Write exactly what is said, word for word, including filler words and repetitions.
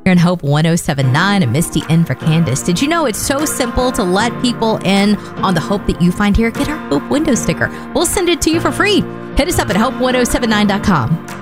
Here in Hope one oh seven point nine, a Misty in for Candace. Did you know it's so simple to let people in on the hope that you find here? Get our Hope window sticker. We'll send it to you for free. Hit us up at hope ten seventy-nine dot com.